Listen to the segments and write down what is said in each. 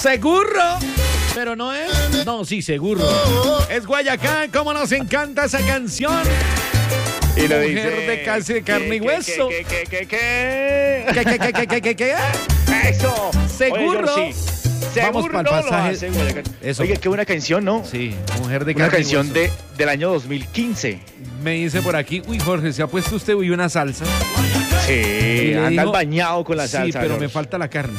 Seguro. Pero no es. No, sí, seguro. Es Guayacán, cómo nos encanta esa canción. Y lo Mujer dice, de casi carne y hueso. ¿Qué? ¿Qué? Eso. Seguro. Oye, sí. Vamos Seguro pa'l lo pasaje. hace, Guayacán. Eso. Oye, qué buena canción, ¿no? Sí, mujer de Una carne y canción hueso. del año 2015. Me dice por aquí, uy, Jorge, ¿se ha puesto usted una salsa? Sí, Y le anda dijo, bañado con la salsa. Sí, pero George. me falta la carne.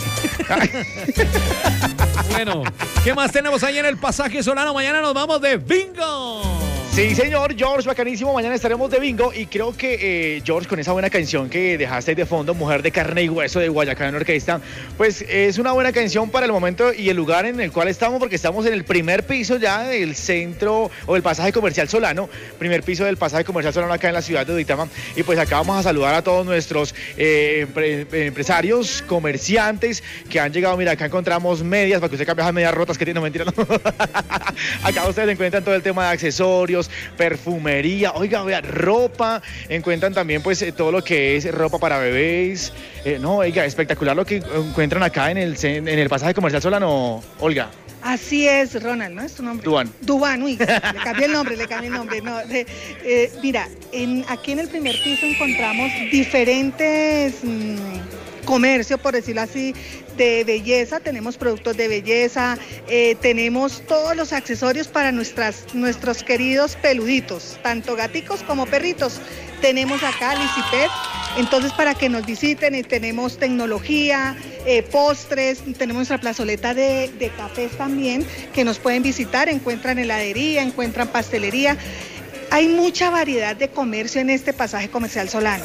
Bueno, ¿qué más tenemos ahí en el pasaje Solano? Mañana nos vamos de bingo. Sí, señor, George, bacanísimo. Mañana estaremos de bingo y creo que, George, con esa buena canción que dejaste ahí de fondo, Mujer de Carne y Hueso de Guayacán Orquesta, pues es una buena canción para el momento y el lugar en el cual estamos, porque estamos en el primer piso ya del centro o del pasaje comercial Solano, primer piso del pasaje comercial Solano acá en la ciudad de Duitama. Y pues acá vamos a saludar a todos nuestros empresarios, comerciantes que han llegado. Mira, acá encontramos medias, para que usted cambie esas medias rotas que tiene, no mentira, no. Acá ustedes encuentran todo el tema de accesorios, perfumería, oiga, vea, ropa, encuentran también pues todo lo que es ropa para bebés, no, oiga, espectacular lo que encuentran acá en el pasaje comercial Solano, Olga. Así es, Ronald, ¿no es tu nombre? Duván, uy, le cambié el nombre, No, mira, aquí en el primer piso encontramos diferentes comercio, por decirlo así, de belleza. Tenemos productos de belleza, tenemos todos los accesorios para nuestros queridos peluditos, tanto gaticos como perritos. Tenemos acá Licipet, entonces para que nos visiten, tenemos tecnología, postres, tenemos nuestra plazoleta de cafés también, que nos pueden visitar, encuentran heladería, encuentran pastelería. Hay mucha variedad de comercio en este pasaje comercial Solano.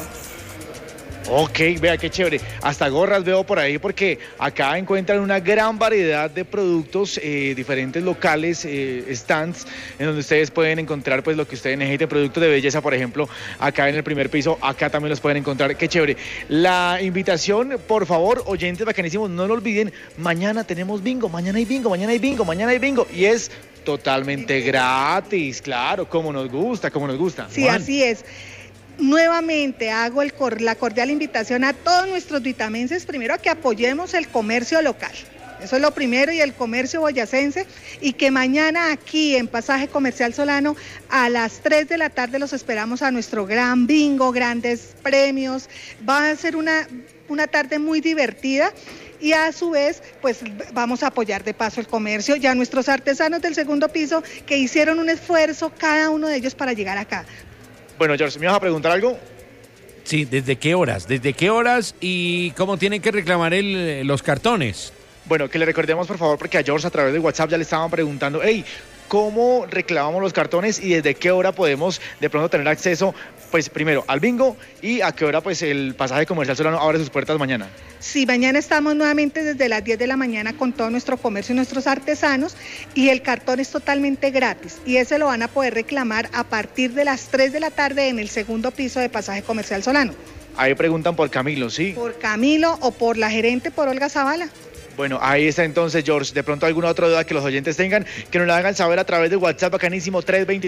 Ok, vea qué chévere. Hasta gorras veo por ahí porque acá encuentran una gran variedad de productos, diferentes locales, stands, en donde ustedes pueden encontrar pues lo que ustedes necesiten, productos de belleza, por ejemplo, acá en el primer piso, acá también los pueden encontrar. Qué chévere. La invitación, por favor, oyentes bacanísimos, no lo olviden, mañana tenemos bingo, mañana hay bingo, mañana hay bingo, mañana hay bingo, y es totalmente gratis, claro, como nos gusta. Sí, Juan. así es. Nuevamente hago la cordial invitación a todos nuestros duitamenses, primero a que apoyemos el comercio local. Eso es lo primero, y el comercio boyacense, y que mañana aquí en Pasaje Comercial Solano a las 3 de la tarde los esperamos a nuestro gran bingo, grandes premios. Va a ser una tarde muy divertida. Y a su vez, pues vamos a apoyar de paso el comercio y a nuestros artesanos del segundo piso que hicieron un esfuerzo, cada uno de ellos, para llegar acá. Bueno, George, ¿me vas a preguntar algo? Sí, ¿desde qué horas? ¿Desde qué horas y cómo tienen que reclamar los cartones? Bueno, que le recordemos, por favor, porque a George a través de WhatsApp ya le estaban preguntando, hey, ¿cómo reclamamos los cartones y desde qué hora podemos de pronto tener acceso, pues primero al bingo, y a qué hora pues el pasaje comercial Solano abre sus puertas mañana? Sí, mañana estamos nuevamente desde las 10 de la mañana con todo nuestro comercio y nuestros artesanos, y el cartón es totalmente gratis, y ese lo van a poder reclamar a partir de las 3 de la tarde en el segundo piso de Pasaje Comercial Solano. Ahí preguntan por Camilo, ¿sí? Por Camilo o por la gerente, por Olga Zavala. Bueno, ahí está entonces, George. De pronto alguna otra duda que los oyentes tengan, que nos la hagan saber a través de WhatsApp, bacanísimo,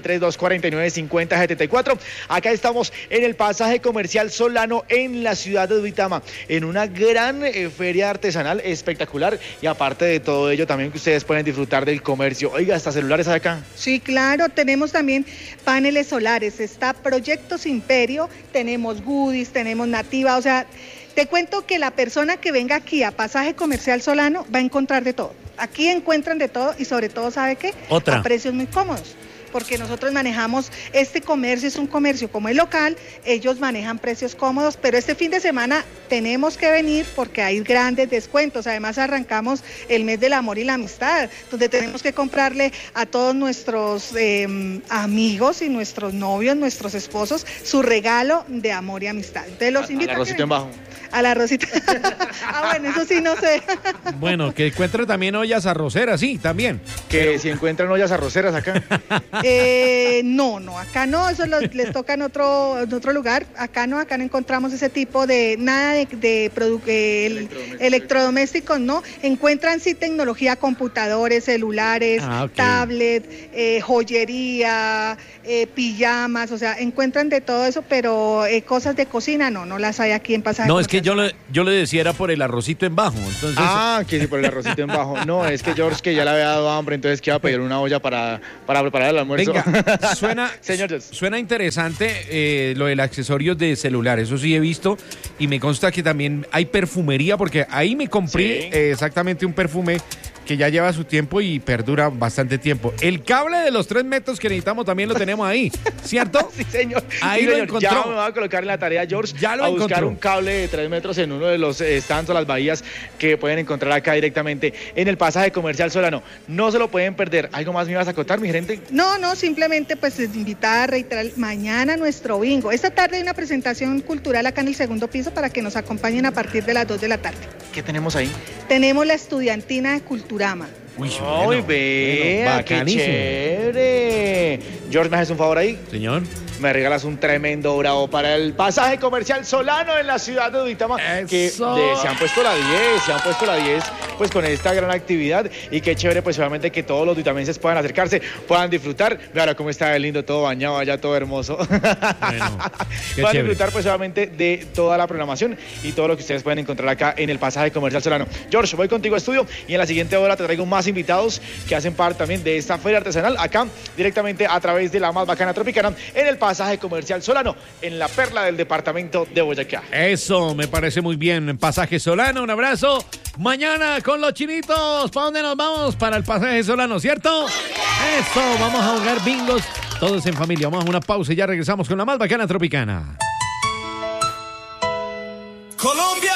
323-249-5074. Acá estamos en el pasaje comercial Solano en la ciudad de Duitama, en una gran feria artesanal espectacular, y aparte de todo ello también que ustedes pueden disfrutar del comercio. Oiga, hasta celulares hay acá. Sí, claro, tenemos también paneles solares, está Proyectos Imperio, tenemos Goodies, tenemos Nativa, o sea, te cuento que la persona que venga aquí a Pasaje Comercial Solano va a encontrar de todo. Aquí encuentran de todo y sobre todo, ¿sabe qué? Otra. A precios muy cómodos. Porque nosotros manejamos, este comercio es un comercio como el local, ellos manejan precios cómodos, pero este fin de semana tenemos que venir porque hay grandes descuentos. Además arrancamos el mes del amor y la amistad, donde tenemos que comprarle a todos nuestros amigos y nuestros novios, nuestros esposos, su regalo de amor y amistad. Entonces los invito a la Rosita en bajo. A la Rosita. Bueno, eso sí no sé. Bueno, que encuentre también ollas arroceras, sí, también. Que si encuentran ollas arroceras acá. No, acá no, eso les toca en otro lugar. Acá no encontramos ese tipo de nada de electrodomésticos, no. Encuentran sí tecnología, computadores, celulares, okay. tablet, joyería, pijamas, o sea, encuentran de todo eso, pero cosas de cocina no las hay aquí en Pasaje. No, es que que yo le decía era por el arrocito en bajo. Entonces... que sí, por el arrocito en bajo. No, es que George, que ya le había dado hambre, entonces que iba a pedir una olla para preparar el almuerzo. Venga, suena interesante lo del accesorio de celular. Eso sí he visto y me consta que también hay perfumería, porque ahí me compré exactamente un perfume que ya lleva su tiempo y perdura bastante tiempo. El cable de los 3 metros que necesitamos también lo tenemos ahí, ¿cierto? Sí, señor. Ahí sí, lo señor. encontró. Ya me voy a colocar en la tarea, George, ya lo a buscar encontró. Un cable de 3 metros en uno de los stands o las bahías que pueden encontrar acá directamente en el pasaje comercial Solano. No se lo pueden perder. ¿Algo más me ibas a contar, mi gerente? No, simplemente pues invitar a reiterar mañana nuestro bingo. Esta tarde hay una presentación cultural acá en el 2º piso para que nos acompañen a partir de las 2 de la tarde. ¿Qué tenemos ahí? Tenemos la estudiantina de Culturama. ¡Ay, vea! ¡Qué chévere! George, ¿me haces un favor ahí? Señor. Me regalas un tremendo bravo para el pasaje comercial Solano en la ciudad de Duitama. Que se han puesto la 10, pues con esta gran actividad. Y qué chévere, pues obviamente que todos los duitamenses puedan acercarse, puedan disfrutar. Vean cómo está el lindo, todo bañado allá, todo hermoso. Bueno, puedan disfrutar, pues obviamente, de toda la programación y todo lo que ustedes pueden encontrar acá en el pasaje comercial Solano. George, voy contigo a estudio y en la siguiente hora te traigo más invitados que hacen parte también de esta feria artesanal acá directamente a través de la más bacana tropicana en el pasaje comercial Solano, en la perla del departamento de Boyacá. Eso me parece muy bien. Pasaje Solano, un abrazo. Mañana con los chinitos, ¿para dónde nos vamos? Para el pasaje Solano, ¿cierto? Eso, vamos a jugar bingos todos en familia. Vamos a una pausa y ya regresamos con la más bacana tropicana. Colombia,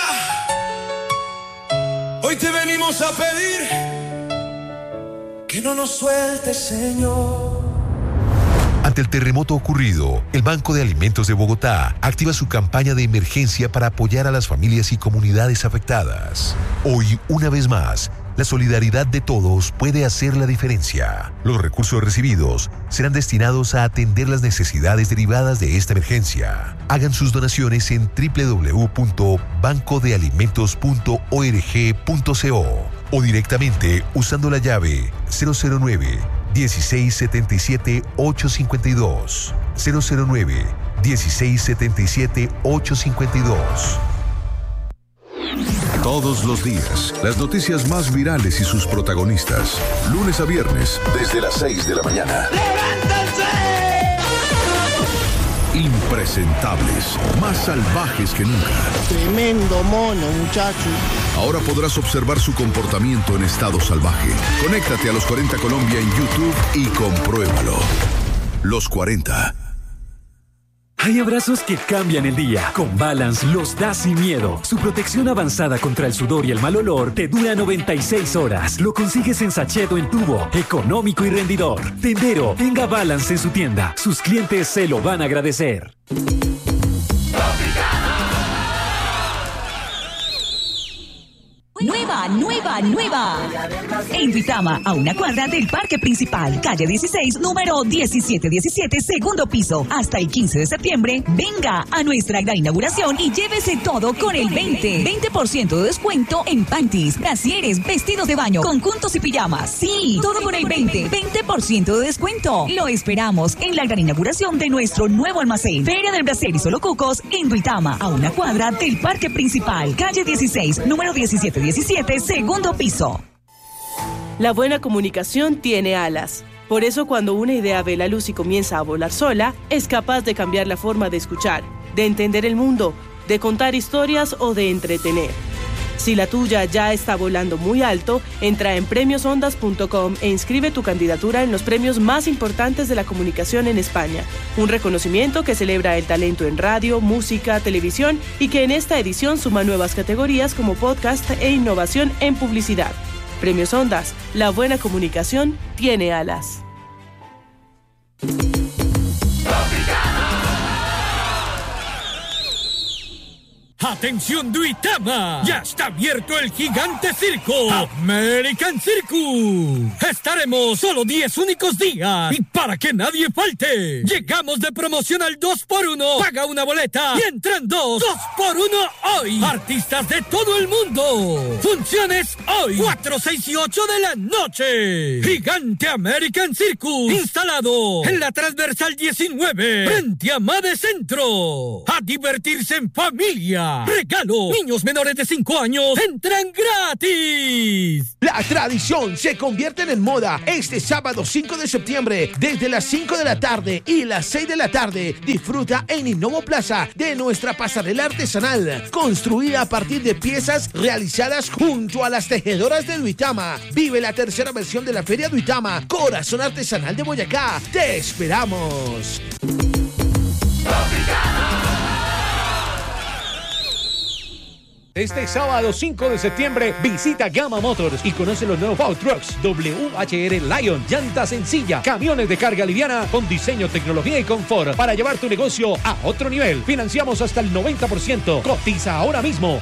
hoy te venimos a pedir que no nos sueltes, Señor. Ante el terremoto ocurrido, el Banco de Alimentos de Bogotá activa su campaña de emergencia para apoyar a las familias y comunidades afectadas. Hoy, una vez más, la solidaridad de todos puede hacer la diferencia. Los recursos recibidos serán destinados a atender las necesidades derivadas de esta emergencia. Hagan sus donaciones en www.bancodealimentos.org.co o directamente usando la llave 009-1677-852. 009-1677-852. Todos los días, las noticias más virales y sus protagonistas. Lunes a viernes, desde las 6 de la mañana. ¡Levántense! Impresentables, más salvajes que nunca. Tremendo mono, muchacho. Ahora podrás observar su comportamiento en estado salvaje. Conéctate a Los 40 Colombia en YouTube y compruébalo. Los 40. Hay abrazos que cambian el día. Con Balance los das sin miedo. Su protección avanzada contra el sudor y el mal olor te dura 96 horas. Lo consigues en sachet o en tubo, económico y rendidor. Tendero, tenga Balance en su tienda. Sus clientes se lo van a agradecer. Nueva. En Duitama, a una cuadra del Parque Principal, calle 16, número 1717, 2º piso. Hasta el 15 de septiembre, venga a nuestra gran inauguración y llévese todo con el 20% de descuento en panties, brasieres, vestidos de baño, conjuntos y pijamas. Sí, todo con el 20% de descuento. Lo esperamos en la gran inauguración de nuestro nuevo almacén. Feria del Brasier y Solo Cucos en Duitama, a una cuadra del Parque Principal, calle 16, número 1717, 2º piso. La buena comunicación tiene alas. Por eso, cuando una idea ve la luz y comienza a volar sola, es capaz de cambiar la forma de escuchar, de entender el mundo, de contar historias o de entretener. Si la tuya ya está volando muy alto, entra en premiosondas.com e inscribe tu candidatura en los premios más importantes de la comunicación en España. Un reconocimiento que celebra el talento en radio, música, televisión y que en esta edición suma nuevas categorías como podcast e innovación en publicidad. Premios Ondas, la buena comunicación tiene alas. ¡Atención Duitama! ¡Ya está abierto el gigante circo! ¡American Circus! Estaremos solo 10 únicos días y para que nadie falte. Llegamos de promoción al 2x1. Paga una boleta y entran 2. 2x1 hoy. Artistas de todo el mundo. Funciones hoy. 4, 6 y 8 de la noche. Gigante American Circus. Instalado en la transversal 19. Frente a Made Centro. A divertirse en familia. ¡Regalo! Niños menores de 5 años entran gratis. La tradición se convierte en moda este sábado 5 de septiembre desde las 5 de la tarde y las 6 de la tarde. Disfruta en Innovo Plaza de nuestra pasarela artesanal, construida a partir de piezas realizadas junto a las tejedoras de Duitama. Vive la tercera versión de la Feria Duitama, Corazón Artesanal de Boyacá. ¡Te esperamos! Este sábado 5 de septiembre visita Gama Motors y conoce los nuevos Food Trucks WHR Lion, llanta sencilla, camiones de carga liviana con diseño, tecnología y confort para llevar tu negocio a otro nivel. Financiamos hasta el 90%. Cotiza ahora mismo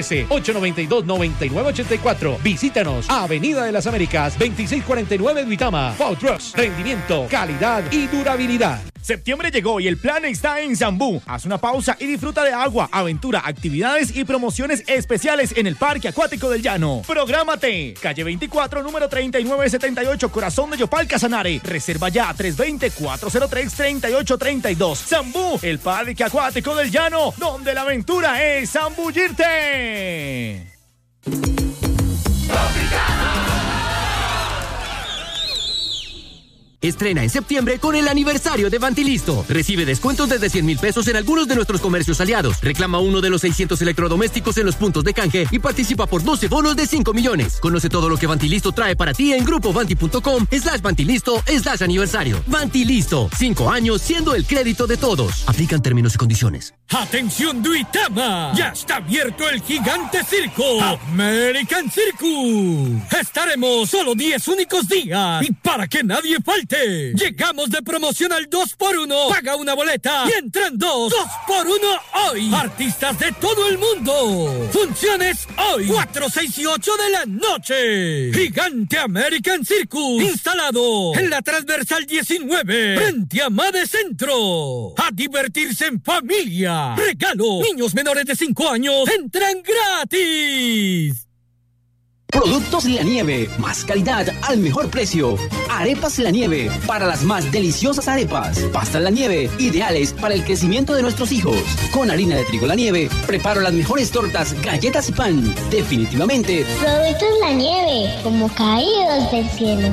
313-892-9984. Visítanos a Avenida de las Américas 2649 Duitama. Food Trucks, rendimiento, calidad y durabilidad. Septiembre llegó y el plan está en Zambú. Haz una pausa y disfruta de agua, aventura, actividades y promociones especiales en el Parque Acuático del Llano. Prográmate. Calle 24, número 3978, Corazón de Yopal, Casanare. Reserva ya 320-403-3832. Zambú, el Parque Acuático del Llano, donde la aventura es zambullirte. Estrena en septiembre con el aniversario de Vantilisto. Recibe descuentos desde 100,000 pesos en algunos de nuestros comercios aliados. Reclama uno de los 600 electrodomésticos en los puntos de canje y participa por 12 bonos de 5 millones. Conoce todo lo que Vantilisto trae para ti en grupovanti.com/Vantilisto/aniversario. Vantilisto, 5 años siendo el crédito de todos. Aplican términos y condiciones. ¡Atención Duitama! ¡Ya está abierto el gigante circo! ¡American Circus! Estaremos solo 10 únicos días y para que nadie falte. Llegamos de promoción al 2x1. Paga una boleta y entran 2. 2x1 hoy. Artistas de todo el mundo. Funciones hoy. 4, 6 y 8 de la noche. Gigante American Circus. Instalado en la transversal 19. Frente a Made Centro. A divertirse en familia. Regalo. Niños menores de 5 años entran gratis. Productos La Nieve, más calidad al mejor precio. Arepas La Nieve, para las más deliciosas arepas. Pastas La Nieve, ideales para el crecimiento de nuestros hijos. Con harina de trigo La Nieve, preparo las mejores tortas, galletas y pan. Definitivamente. Productos La Nieve, como caídos del cielo.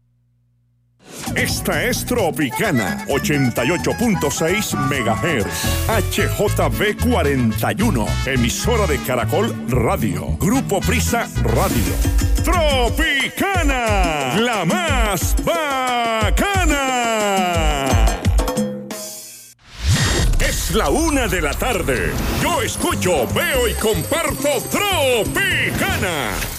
Esta es Tropicana, 88.6 MHz, HJB 41, emisora de Caracol Radio, Grupo Prisa Radio. Tropicana, la más bacana. Es la 1 de la tarde. Yo escucho, veo y comparto Tropicana.